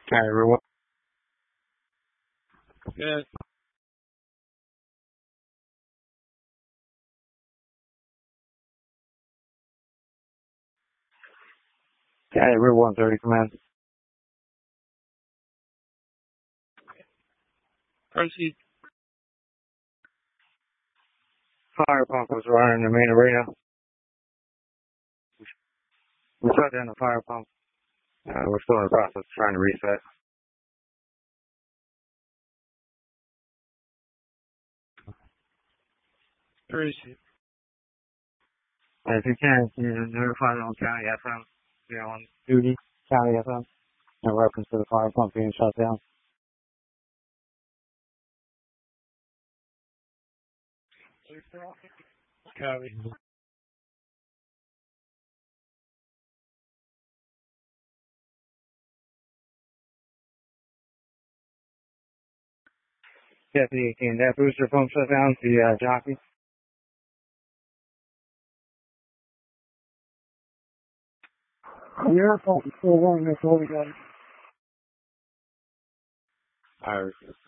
Hi, everyone. Good. Hi, everyone. 30 command. Proceed. Fire pump was running in the main arena. We shut down the fire pump. We're still in the process of trying to reset. Proceed. If you can notify the county FM, on duty, county FM, in reference to the fire pump being shut down. Copy. Deputy 18, that booster pump shut down, the jockey. The air pump is still running, that's all we got. Alright.